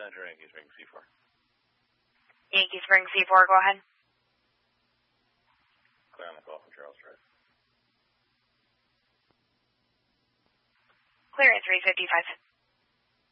Center, Yankees ring C4. Yankees ring C4, go ahead. Clear on the call from Charles Drive. Clear at 355.